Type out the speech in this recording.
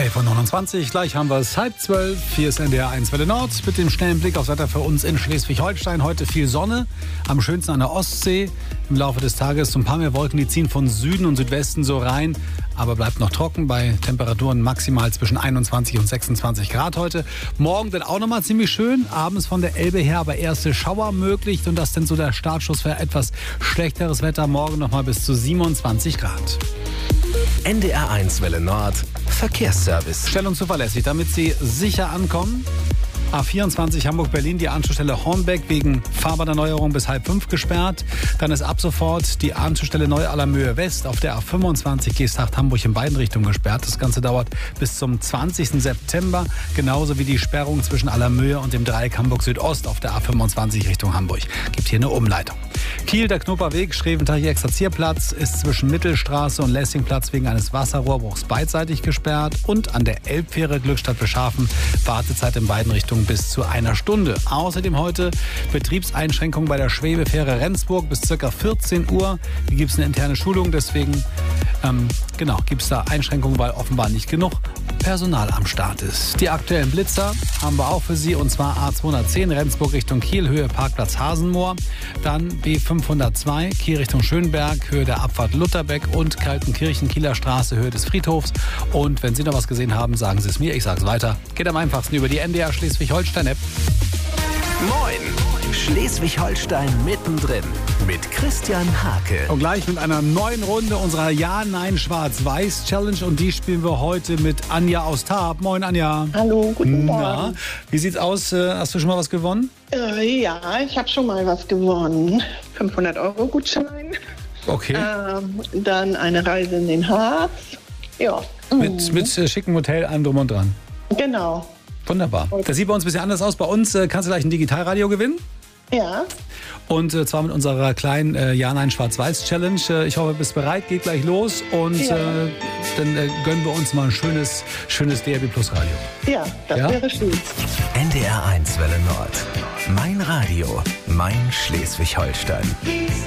11.29 Uhr, gleich haben wir es 11:30. Hier ist NDR 1 Welle Nord mit dem schnellen Blick aufs Wetter für uns in Schleswig-Holstein. Heute viel Sonne, am schönsten an der Ostsee. Im Laufe des Tages so ein paar mehr Wolken, die ziehen von Süden und Südwesten so rein. Aber bleibt noch trocken bei Temperaturen maximal zwischen 21 und 26 Grad heute. Morgen dann auch nochmal ziemlich schön. Abends von der Elbe her aber erste Schauer möglich. Und das denn so der Startschuss für etwas schlechteres Wetter. Morgen nochmal bis zu 27 Grad. NDR 1 Welle Nord Verkehrsservice. Schnell und zuverlässig, damit Sie sicher ankommen. A24 Hamburg-Berlin, die Anschlussstelle Hornbeck wegen Fahrbahnerneuerung bis 4:30 gesperrt. Dann ist ab sofort die Anschlussstelle Neu-Allermöhe West auf der A25 Geesthacht-Hamburg in beiden Richtungen gesperrt. Das Ganze dauert bis zum 20. September. Genauso wie die Sperrung zwischen Allermöhe und dem Dreieck Hamburg-Südost auf der A25 Richtung Hamburg. Gibt hier eine Umleitung. Kiel, der Knupperweg, Schreventeich-Exerzierplatz ist zwischen Mittelstraße und Lessingplatz wegen eines Wasserrohrbruchs beidseitig gesperrt. Und an der Elbfähre Glückstadt-Beschafen Wartezeit in beiden Richtungen bis zu 1 Stunde. Außerdem heute Betriebseinschränkungen bei der Schwebefähre Rendsburg bis ca. 14 Uhr. Hier gibt es eine interne Schulung, deswegen gibt es da Einschränkungen, weil offenbar nicht genug Personal am Start ist. Die aktuellen Blitzer haben wir auch für Sie, und zwar A210 Rendsburg Richtung Kiel, Höhe Parkplatz Hasenmoor. Dann B502 Kiel Richtung Schönberg, Höhe der Abfahrt Lutherbeck und Kaltenkirchen Kieler Straße, Höhe des Friedhofs. Und wenn Sie noch was gesehen haben, sagen Sie es mir, ich sage es weiter. Geht am einfachsten über die NDR Schleswig-Holstein-App. Moin! Schleswig-Holstein mittendrin mit Christian Hake. Und gleich mit einer neuen Runde unserer Ja-Nein-Schwarz-Weiß-Challenge. Und die spielen wir heute mit Anja aus Tarp. Moin, Anja. Hallo, guten Morgen. Wie sieht's aus? Hast du schon mal was gewonnen? Ja, ich habe schon mal was gewonnen. 500-Euro-Gutschein. Okay. Dann eine Reise in den Harz. Ja. Mit schickem Hotel, allem drum und dran. Genau. Wunderbar. Das sieht bei uns ein bisschen anders aus. Bei uns kannst du gleich ein Digitalradio gewinnen. Ja. Und zwar mit unserer kleinen Ja-Nein-Schwarz-Weiß-Challenge. Ich hoffe, du bist bereit. Geht gleich los. Und dann gönnen wir uns mal ein schönes DRB Plus Radio. Ja, das wäre schön. NDR 1 Welle Nord. Mein Radio, mein Schleswig-Holstein.